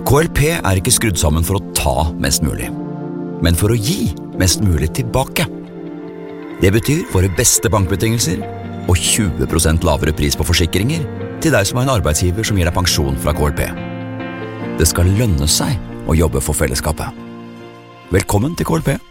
KLP er ikke skrudd sammen for å ta mest mulig, men for å gi mest mulig tilbake. Det betyr våre beste bankbetingelser og 20% lavere pris på forsikringer til deg som har en arbeidsgiver som gir deg pensjon fra KLP. Det skal lønne seg å jobbe for fellesskapet. Velkommen til KLP.